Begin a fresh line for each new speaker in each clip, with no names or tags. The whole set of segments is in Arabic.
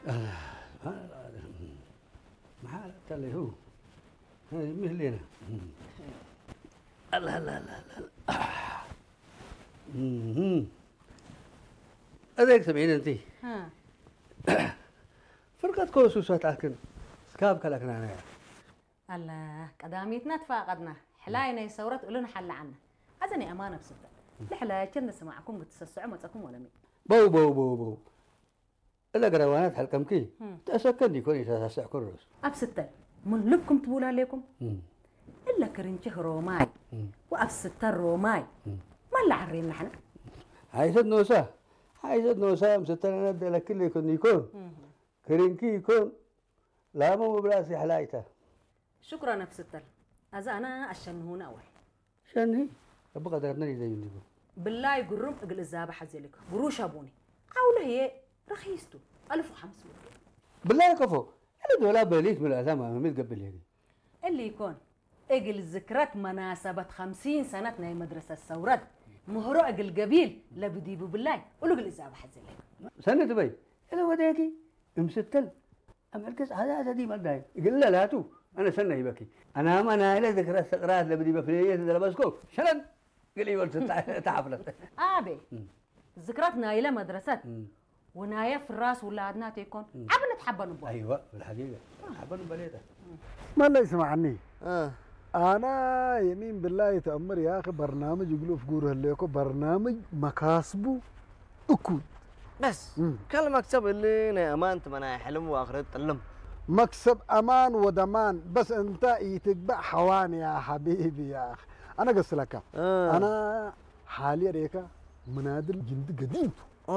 ما حالة اللي هو هذه مثلنا. لا لا لا لا. هذاك سمعين أنت.
ها.
فرقة كوسوسات لكن سكاب كلكنا أنا.
الله قداميتنا تفاقدنا حلاينا يسورت قولنا حل عنا أزني أمانة بسطة لحلا كنا سمعكم بتسسعوا متكم ولا مين
بو بو بو بو إلا قروانات حلقم كي تأسكني كوني تسسع كرس
أبسطة من لبكم تقول عليكم إلا كرنشه روماي وأبسطة روماي ما اللي عرين نحن
عايزت نوسا مستنا نبدأ لكل يكون كرنكي يكون لا مو براسي حلايته.
شكرا نفستر أذا أنا الشنهون أول
شنهي أبغى ضربني زي اللي
بالله يقرم أقل الزابة حزلك قروش أبوني عاوله هي رخيصته 1500
بالله كفو أنا دولا بليش من الأزام ما قبل هيك
اللي يكون أقل ذكرت مناسبة 50 سنة ناي مدرسة الثورات مهرو أقل قبيل لا بديبو بالله ولو أقل الزابة حزلك
سنة تبي إذا وديكي مستل أمريكا هذا دي ما داي يقول لا لا تو أنا سنة يبكي أنا إلى ذكرى السقرات اللي بدي بفرية إذا لبسكوك شلون قال لي ولد تعبلت
أبي ذكرات نايلة مدرسة ونايا في الراس ولادنا تيكون عبنا تحبنوا بو
أيوة بالحقيقة حبنوا بليته
ما لا يسمعني أنا يمين بالله يتأمر يا أخي برنامج يقولوا في جوره الليكو برنامج مكاسبه أكود
بس كل مكسب اللي أنا أمانت منا حلم وآخرت تلم
مكسب أمان ودمان بس أنت يتبع حواني يا حبيبي يا أخي أنا قص لك أنا حاليا ريكا منادل جند قديم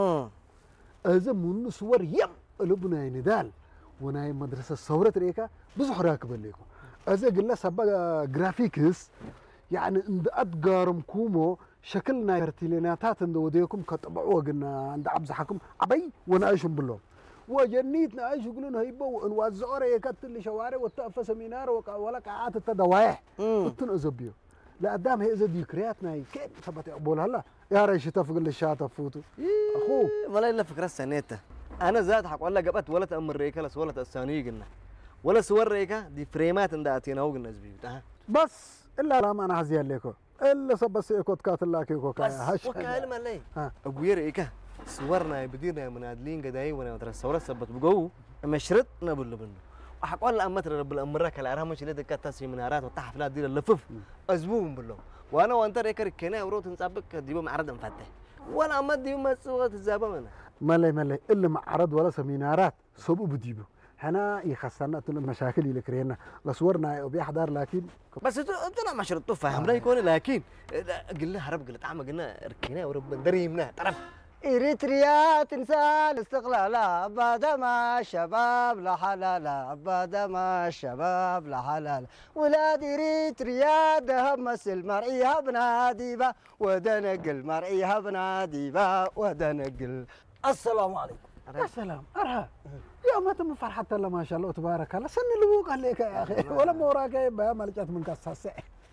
إذا من صور يم لبناي ندال وناي مدرسة الثورة ريكا بزح راكب ليكو إذا قلنا سبا جرافيكس يعني عند أدقارم كومو شكلنا يرتليناتات عند وديكم كتبعوه قلنا عند عبزحكم عبي ونعيشهم بالله وجنيتنا عايش يقولون هيبوا انوزعوا ريكات اللي شوارع وتقف سمينار ولا قاعات التدوايح وتنقزبيو لا قدام هي زي ذكرياتنا كيف ثبت اقبل هلا يا ريش تفق اللي شاطه فوتو اخوه
ولا الا فكره سنيته انا زاد حق ولا قبت ولا تامر ريكا ولا تساني قلنا ولا صور ريكا دي فريمات انداتينا وقلنا زبيو
بس الا لا ما انا هزيا لكم الا سبس ايكوت كات الله كيكو
بس وكالما لي ابويا ريكا صورنا بدينا منادلين قداي وانا ترى الصوره سبت بقو مشرطنا باللبن وحق والله امتر رب الامره كلا راه مش لدك تاسي منارات وتحفلات دي اللفف ازبوهم بالله وانا وانت ريكر كنا وروت نصبك ديبو معرض مفتح ولا امد ديبو مسوات الزابه منا
ملي الا معرض ولا سمينارات سبو بديبو هنا يخسرنا المشاكل اللي كرينا لصورنا وبيحضر لكن
بس انتنا مشرط فاهم لا يكون لكن قلنا هرب قلت عم قلنا ركينا ورب دريمنا طرف
إريتريا تنسى الاستقلال بعدما الشباب لحلالا بعدما الشباب لحلالا ولاد إريتريا ذهب مسل مرعيها بناديبا ودنقل مرعيها بناديبا ودنقل. السلام عليكم.
يا سلام أرها يا ما تم فرحة الله ما شاء الله تبارك الله سن اللي عليك يا أخي ولا موراك بها ملكت من قصة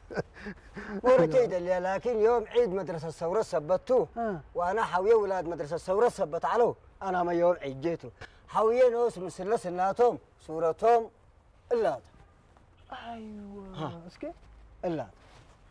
وركيد اللي لكن يوم عيد مدرسة الثورة سبتوه وأنا حويه ولاد مدرسة الثورة سبت علوه أنا ما يوم عيد جيتو حويه نوس مسلة سناتهم صورتهم اللات
أيوة اسكي
اللات